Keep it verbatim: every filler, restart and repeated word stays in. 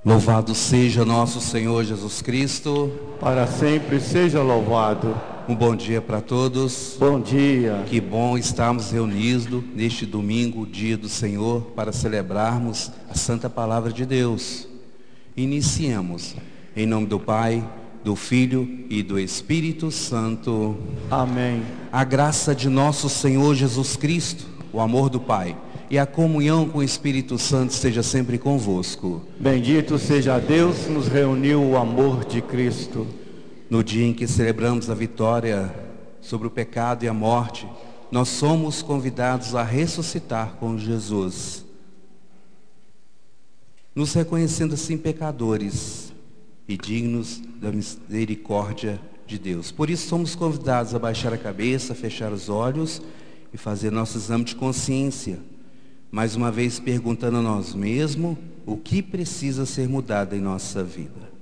Louvado seja nosso Senhor Jesus Cristo. Para sempre seja louvado. Um bom dia para todos. Bom dia. Que bom estarmos reunidos neste domingo, dia do Senhor, para celebrarmos a Santa Palavra de Deus. Iniciemos em nome do Pai, do Filho e do Espírito Santo. Amém. A graça de nosso Senhor Jesus Cristo, o amor do Pai e a comunhão com o Espírito Santo esteja sempre convosco. Bendito seja Deus, nos reuniu o amor de Cristo. No dia em que celebramos a vitória sobre o pecado e a morte, nós somos convidados a ressuscitar com Jesus, nos reconhecendo assim pecadores e dignos da misericórdia de Deus. Por isso somos convidados a baixar a cabeça, fechar os olhos e fazer nosso exame de consciência, mais uma vez perguntando a nós mesmos o que precisa ser mudado em nossa vida.